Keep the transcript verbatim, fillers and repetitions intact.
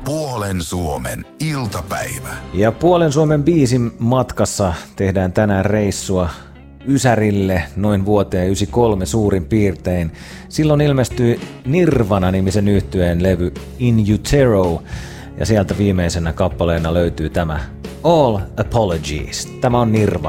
Puolen Suomen iltapäivä. Ja Puolen Suomen biisin matkassa tehdään tänään reissua Ysärille noin vuoteen yhdeksänkymmentäkolme suurin piirtein. Silloin ilmestyi Nirvana-nimisen yhtyeen levy In Utero, ja sieltä viimeisenä kappaleena löytyy tämä All Apologies. Tämä on Nirvana.